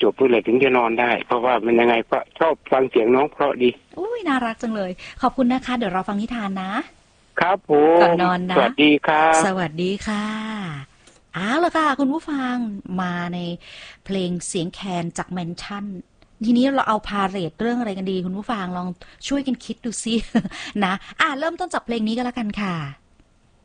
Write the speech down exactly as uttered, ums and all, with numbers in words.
จบเพื่อเลยถึงจะนอนได้เพราะว่ามันยังไงก็ชอบฟังเสียงน้องเพราะดีอุ้ยน่ารักจังเลยขอบคุณนะคะเดี๋ยวเราฟังนิทานนะครับผมก่อนนอนนะสวัสดีครับสวัสดีค่ะอ้าวละค่ะคุณผู้ฟังมาในเพลงเสียงแคนจากแมนชั่นทีนี้เราเอาพาเรดเรื่องอะไรกันดีคุณผู้ฟังลองช่วยกันคิดดูซินะอ่ะเริ่มต้นจากเพลงนี้ก็แล้วกันค่ะ